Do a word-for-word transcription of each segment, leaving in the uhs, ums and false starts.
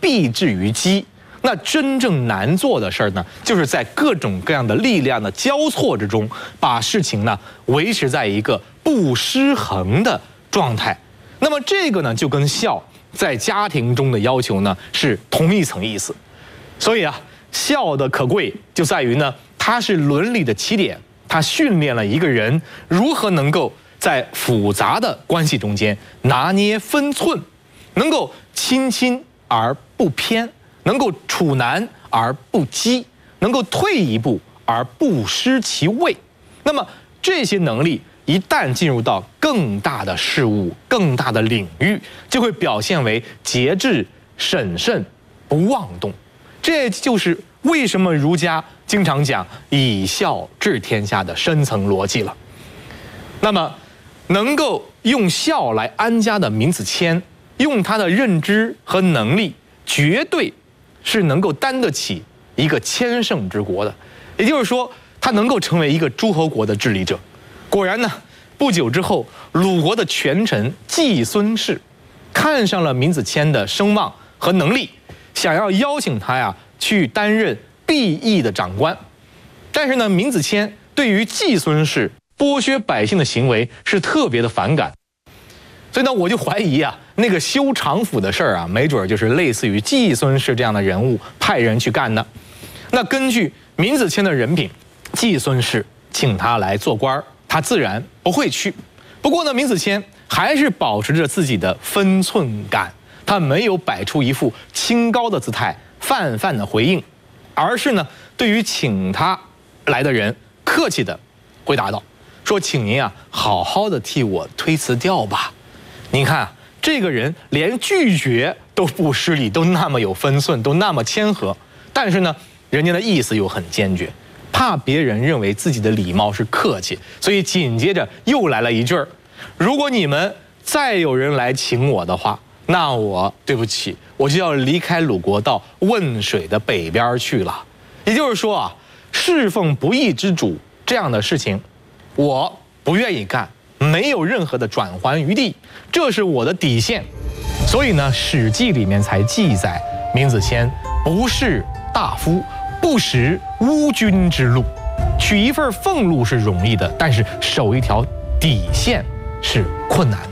必至于机。那真正难做的事儿呢，就是在各种各样的力量的交错之中，把事情呢维持在一个不失衡的状态。那么这个呢，就跟孝在家庭中的要求呢是同一层意思。所以啊，孝的可贵就在于呢，它是伦理的起点，它训练了一个人如何能够在复杂的关系中间拿捏分寸，能够亲亲而不偏，能够处难而不激，能够退一步而不失其位。那么这些能力一旦进入到更大的事物、更大的领域，就会表现为节制、审慎、不妄动。这就是为什么儒家经常讲以孝治天下的深层逻辑了。那么，能够用孝来安家的闵子骞，用他的认知和能力，绝对是能够担得起一个千乘之国的。也就是说，他能够成为一个诸侯国的治理者。果然呢，不久之后，鲁国的权臣季孙氏看上了闵子骞的声望和能力，想要邀请他呀去担任裨邑的长官。但是呢，闵子骞对于季孙氏剥削百姓的行为是特别的反感，所以呢，我就怀疑啊，那个修长府的事儿啊，没准就是类似于季孙氏这样的人物派人去干的。那根据闵子骞的人品，季孙氏请他来做官，他自然不会去。不过呢，闵子骞还是保持着自己的分寸感，他没有摆出一副清高的姿态，泛泛的回应，而是呢，对于请他来的人客气的回答道，说请您啊好好的替我推辞掉吧。您看啊，这个人连拒绝都不失礼，都那么有分寸，都那么谦和，但是呢，人家的意思又很坚决，怕别人认为自己的礼貌是客气，所以紧接着又来了一句儿：如果你们再有人来请我的话，那我对不起，我就要离开鲁国到汶水的北边去了。也就是说啊，侍奉不义之主这样的事情，我不愿意干，没有任何的转圜余地，这是我的底线。所以呢，《史记》里面才记载闵子骞不是大夫，不识乌君之路。取一份俸禄是容易的，但是守一条底线是困难的。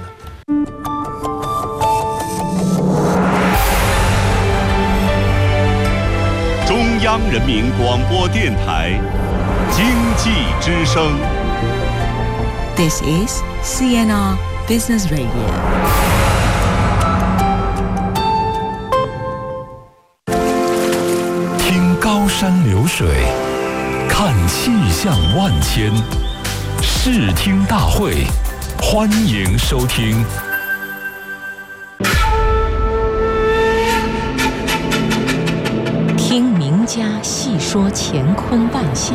中央人民广播电台经济之声。 This is C N R Business Radio. 听高山流水，看气象万千，视听大会，欢迎收听。 听名家细说乾坤万象，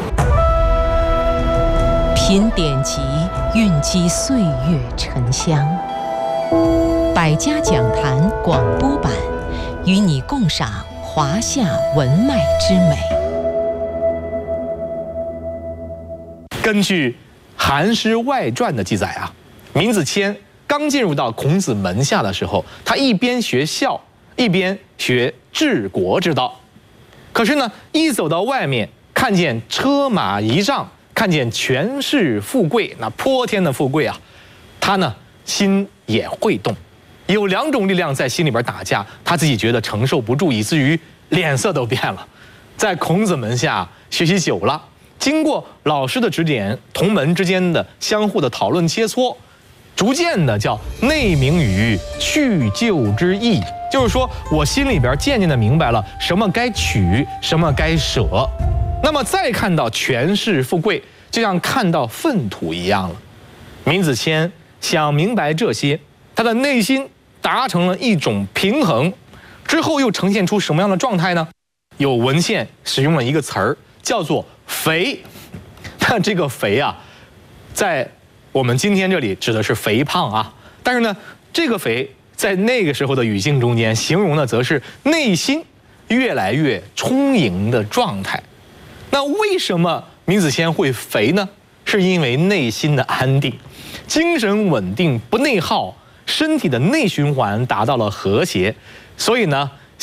品典籍，蕴积岁月沉香。百家讲坛广播版，与你共赏华夏文脉之美。 根据《韩诗外传》的记载啊，闵子骞刚进入到孔子门下的时候，他一边学孝，一边学治国之道。可是呢，一走到外面，看见车马仪仗，看见权势富贵，那泼天的富贵啊，他呢心也会动，有两种力量在心里边打架，他自己觉得承受不住，以至于脸色都变了。在孔子门下学习久了，经过老师的指点，同门之间的相互的讨论切磋，逐渐的叫内明于去就之意，就是说我心里边渐渐的明白了什么该取，什么该舍。那么再看到权势富贵，就像看到粪土一样了。闵子骞想明白这些，他的内心达成了一种平衡，之后又呈现出什么样的状态呢？有文献使用了一个词儿，叫做肥。那这个肥啊，在我们今天这里指的是肥胖啊，但是呢，这个肥在那个时候的语境中间，形容的则是内心越来越充盈的状态。那为什么闵子骞会肥呢？是因为内心的安定，精神稳定，不内耗，身体的内循环达到了和谐，所以呢，